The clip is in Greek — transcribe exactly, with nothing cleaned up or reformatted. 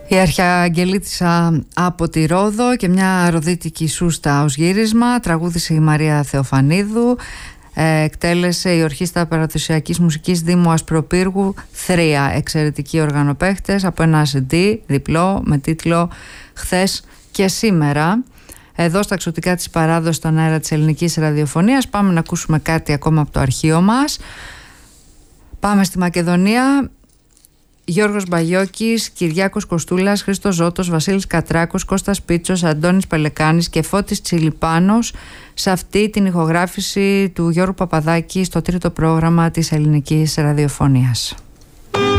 Η Αρχιαγγελίτισσα από τη Ρόδο και μια ροδίτικη σούστα ως γύρισμα. Τραγούδισε η Μαρία Θεοφανίδου. ε, Εκτέλεσε η Ορχήστρα Παραδοσιακής Μουσικής Δήμου Ασπροπύργου. Θρία, εξαιρετικοί οργανοπαίχτες, από ένα σι ντι διπλό με τίτλο «Χθες και σήμερα». Εδώ στα Ξωτικά της Παράδοσης, στον αέρα της ελληνικής ραδιοφωνίας. Πάμε να ακούσουμε κάτι ακόμα από το αρχείο μας. Πάμε στη Μακεδονία. Γιώργος Μπαγιώκης, Κυριάκος Κοστούλας, Χρήστος Ζώτος, Βασίλης Κατράκος, Κώστας Πίτσος, Αντώνης Πελεκάνης και Φώτης Τσιλιπάνος σε αυτή την ηχογράφηση του Γιώργου Παπαδάκη στο τρίτο πρόγραμμα της ελληνικής ραδιοφωνίας.